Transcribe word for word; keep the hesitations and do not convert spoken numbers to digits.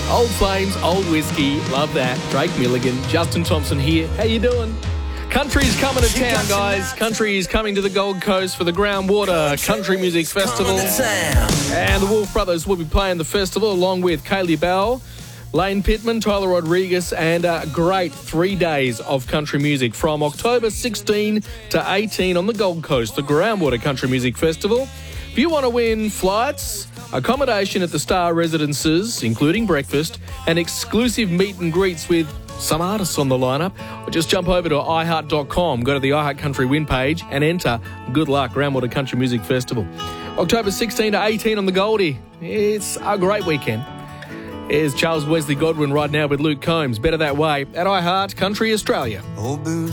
Old Flames, Old Whiskey, love that. Drake Milligan, Justin Thompson here. How you doing? Country's coming to town, guys. Country's coming to the Gold Coast for the Groundwater Country Music Festival. And the Wolf Brothers will be playing the festival along with Kaylee Bell, Lane Pittman, Tyler Rodriguez, and a great three days of country music from October sixteenth to eighteenth on the Gold Coast, the Groundwater Country Music Festival. If you want to win flights, accommodation at the Star Residences, including breakfast, and exclusive meet and greets with some artists on the lineup, or just jump over to i heart dot com, go to the iHeart Country win page and enter Good Luck Groundwater Country Music Festival. October sixteenth to eighteenth on the Goldie. It's a great weekend. Here's Charles Wesley Godwin right now with Luke Combs. Better That Way at iHeart Country Australia. Old booze